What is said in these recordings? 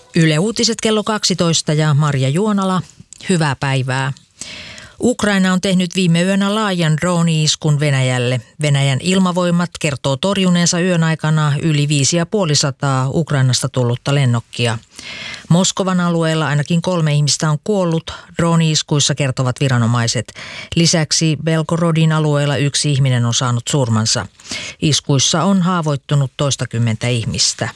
Yle Uutiset kello 12 ja Marja Juonala. Hyvää päivää. Ukraina on tehnyt viime yönä laajan drone-iskun Venäjälle. Venäjän ilmavoimat kertoo torjuneensa yön aikana yli 550 Ukrainasta tullutta lennokkia. Moskovan alueella ainakin 3 ihmistä on kuollut, drone-iskuissa kertovat viranomaiset. Lisäksi Belgorodin alueella 1 ihminen on saanut surmansa. Iskuissa on haavoittunut toistakymmentä ihmistä.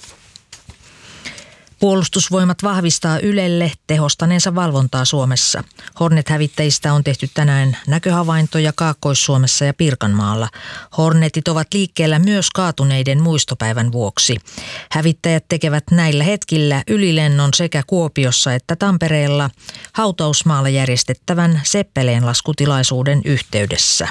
Puolustusvoimat vahvistaa Ylelle tehostaneensa valvontaa Suomessa. Hornet-hävittäjistä on tehty tänään näköhavaintoja Kaakkois-Suomessa ja Pirkanmaalla. Hornetit ovat liikkeellä myös kaatuneiden muistopäivän vuoksi. Hävittäjät tekevät näillä hetkillä ylilennon sekä Kuopiossa että Tampereella hautausmaalla järjestettävän seppeleenlaskutilaisuuden yhteydessä.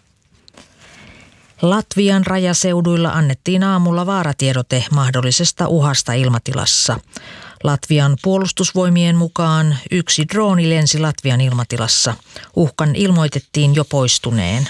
Latvian rajaseuduilla annettiin aamulla vaaratiedote mahdollisesta uhasta ilmatilassa. Latvian puolustusvoimien mukaan 1 drooni lensi Latvian ilmatilassa. Uhkan ilmoitettiin jo poistuneen.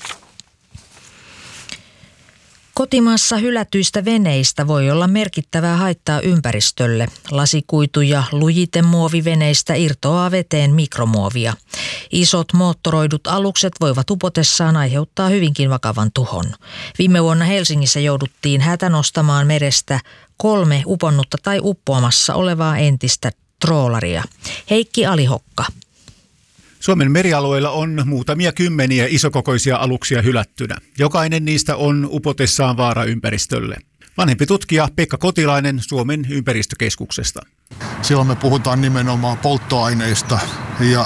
Kotimaassa hylätyistä veneistä voi olla merkittävää haittaa ympäristölle. Lasikuitu- ja lujitemuoviveneistä irtoaa veteen mikromuovia. Isot moottoroidut alukset voivat upotessaan aiheuttaa hyvinkin vakavan tuhon. Viime vuonna Helsingissä jouduttiin hätänostamaan merestä 3 uponnutta tai uppoamassa olevaa entistä troolaria. Heikki Alihokka. Suomen merialueilla on muutamia kymmeniä isokokoisia aluksia hylättynä. Jokainen niistä on upotessaan vaara ympäristölle. Vanhempi tutkija Pekka Kotilainen Suomen ympäristökeskuksesta. Silloin me puhutaan nimenomaan polttoaineista ja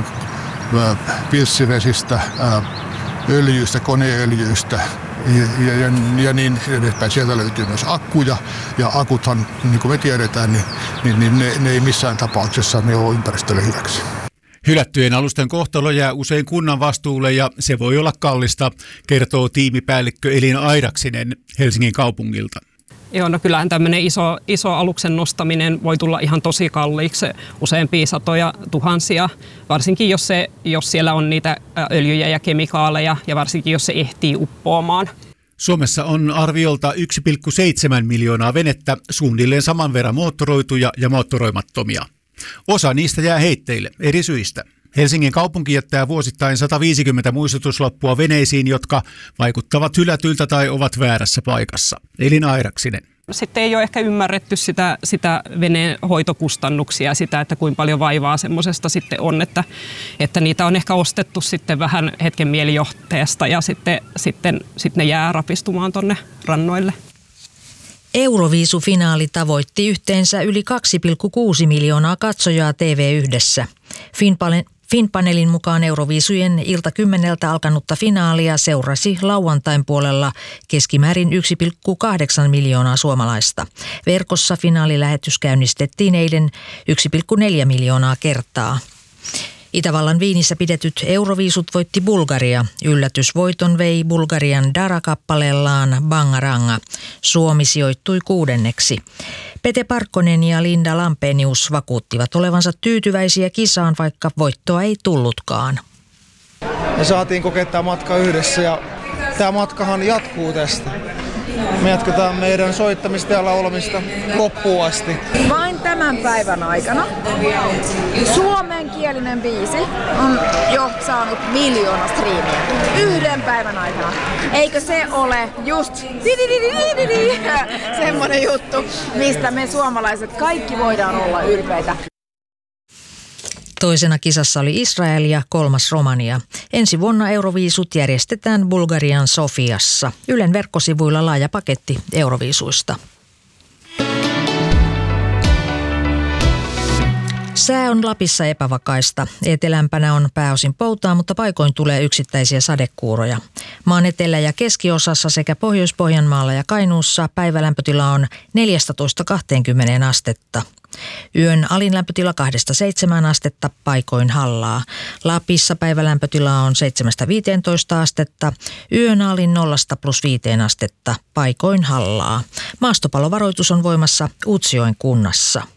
pilssiresistä, öljyistä, koneöljyistä ja niin edespäin. Sieltä löytyy myös akkuja ja akuthan, niin kuin me tiedetään, niin ne ei missään tapauksessa ne ole ympäristölle hyväksi. Hylättyjen alusten kohtalo jää usein kunnan vastuulle ja se voi olla kallista, kertoo tiimipäällikkö Elina Airaksinen Helsingin kaupungilta. Joo, no kyllähän tämmöinen iso aluksen nostaminen voi tulla ihan tosi kalliiksi, useampia satoja tuhansia, varsinkin jos siellä on niitä öljyjä ja kemikaaleja ja varsinkin jos se ehtii uppoamaan. Suomessa on arviolta 1,7 miljoonaa venettä, suunnilleen saman verran moottoroituja ja moottoroimattomia. Osa niistä jää heitteille eri syistä. Helsingin kaupunki jättää vuosittain 150 muistutuslappua veneisiin, jotka vaikuttavat hylätyiltä tai ovat väärässä paikassa. Elina Airaksinen. Sitten ei ole ehkä ymmärretty sitä veneen hoitokustannuksia, sitä, että kuinka paljon vaivaa semmoisesta sitten on, että niitä on ehkä ostettu sitten vähän hetken mielijohteesta ja sitten ne jää rapistumaan tonne rannoille. Euroviisufinaali tavoitti yhteensä yli 2,6 miljoonaa katsojaa TV1. Finpanelin mukaan Euroviisujen ilta 10 alkanutta finaalia seurasi lauantain puolella keskimäärin 1,8 miljoonaa suomalaista. Verkossa finaalilähetys käynnistettiin eilen 1,4 miljoonaa kertaa. Itävallan Viinissä pidetyt Euroviisut voitti Bulgaria. Yllätysvoiton vei Bulgarian Dara-kappaleellaan Bangaranga. Suomi sijoittui 6. Pete Parkkonen ja Linda Lampenius vakuuttivat olevansa tyytyväisiä kisaan, vaikka voittoa ei tullutkaan. Me saatiin kokea tämä matka yhdessä ja tämä matkahan jatkuu tästä. Me jatketaan meidän soittamista ja laulamista loppuun asti. Vain tämän päivän aikana suomenkielinen biisi on jo saanut 1 miljoona striimiä. 1 päivän aikana. Eikö se ole just semmoinen juttu, mistä me suomalaiset kaikki voidaan olla ylpeitä. Toisena kisassa oli Israel ja 3. Romania. Ensi vuonna Euroviisut järjestetään Bulgarian Sofiassa. Ylen verkkosivuilla laaja paketti Euroviisuista. Sää on Lapissa epävakaista. Etelämpänä on pääosin poutaa, mutta paikoin tulee yksittäisiä sadekuuroja. Maan etelä- ja keskiosassa sekä Pohjois-Pohjanmaalla ja Kainuussa päivälämpötila on 14-20 astetta. Yön alin lämpötila 2-7 astetta, paikoin hallaa. Lapissa päivälämpötila on 7-15 astetta, yön alin 0-5 astetta, paikoin hallaa. Maastopallovaroitus on voimassa Utsjoen kunnassa.